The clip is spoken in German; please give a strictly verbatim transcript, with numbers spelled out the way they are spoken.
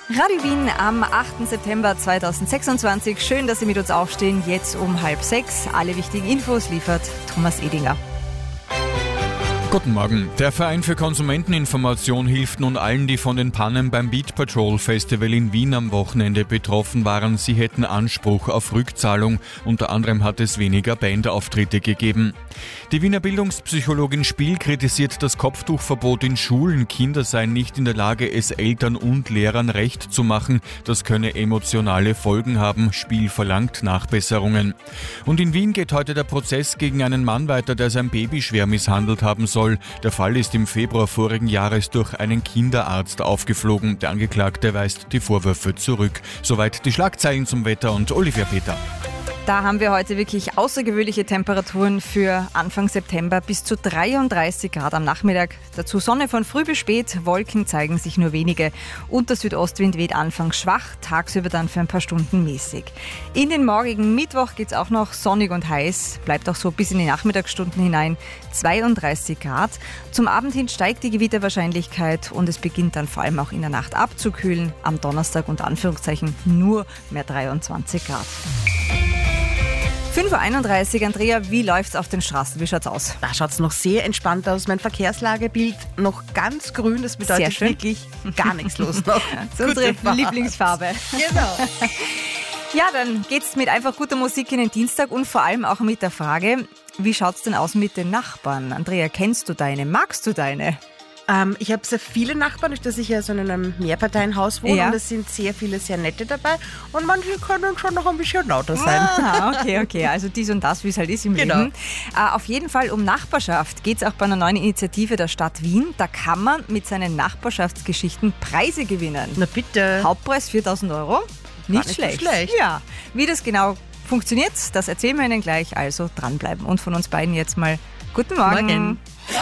Radio Wien am achten September zweitausendsechsundzwanzig. Schön, dass Sie mit uns aufstehen. Jetzt um halb sechs. Alle wichtigen Infos liefert Thomas Edinger. Guten Morgen. Der Verein für Konsumenteninformation hilft nun allen, die von den Pannen beim Beat Patrol Festival in Wien am Wochenende betroffen waren. Sie hätten Anspruch auf Rückzahlung. Unter anderem hat es weniger Bandauftritte gegeben. Die Wiener Bildungspsychologin Spiel kritisiert das Kopftuchverbot in Schulen. Kinder seien nicht in der Lage, es Eltern und Lehrern recht zu machen. Das könne emotionale Folgen haben. Spiel verlangt Nachbesserungen. Und in Wien geht heute der Prozess gegen einen Mann weiter, der sein Baby schwer misshandelt haben soll. Der Fall ist im Februar vorigen Jahres durch einen Kinderarzt aufgeflogen. Der Angeklagte weist die Vorwürfe zurück. Soweit die Schlagzeilen zum Wetter und Olivia Peter. Da haben wir heute wirklich außergewöhnliche Temperaturen für Anfang September, bis zu dreiunddreißig Grad am Nachmittag. Dazu Sonne von früh bis spät, Wolken zeigen sich nur wenige und der Südostwind weht anfangs schwach, tagsüber dann für ein paar Stunden mäßig. In den morgigen Mittwoch geht es auch noch sonnig und heiß, bleibt auch so bis in die Nachmittagsstunden hinein, zweiunddreißig Grad. Zum Abend hin steigt die Gewitterwahrscheinlichkeit und es beginnt dann vor allem auch in der Nacht abzukühlen. Am Donnerstag unter Anführungszeichen nur mehr dreiundzwanzig Grad. fünf Uhr einunddreißig, Andrea, wie läuft's auf den Straßen? Wie schaut's aus? Da schaut's noch sehr entspannt aus. Mein Verkehrslagebild noch ganz grün. Das bedeutet wirklich gar nichts los noch. Das ist unsere Fahrt. Lieblingsfarbe. Genau. Ja, dann geht's mit einfach guter Musik in den Dienstag und vor allem auch mit der Frage, wie schaut's denn aus mit den Nachbarn? Andrea, kennst du deine? Magst du deine? Ähm, ich habe sehr viele Nachbarn, durch das ich ja so in einem Mehrparteienhaus wohne, Ja. und es sind sehr viele sehr nette dabei und manche können schon noch ein bisschen lauter sein. Ah, okay, okay. Also dies und das, wie es halt ist im Genau. Leben. Äh, auf jeden Fall um Nachbarschaft geht es auch bei einer neuen Initiative der Stadt Wien. Da kann man mit seinen Nachbarschaftsgeschichten Preise gewinnen. Na bitte. Hauptpreis viertausend Euro. Nicht, nicht so schlecht. schlecht. Ja. Wie das genau funktioniert, das erzählen wir Ihnen gleich. Also dranbleiben. Und von uns beiden jetzt mal guten Morgen. Morgen.